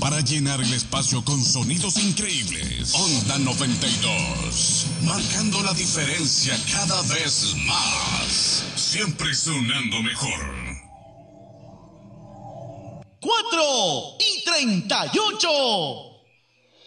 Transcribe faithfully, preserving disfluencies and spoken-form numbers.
para llenar el espacio con sonidos increíbles. Onda noventa y dos, marcando la diferencia cada vez más. Siempre sonando mejor. Cuatro y treinta y ocho.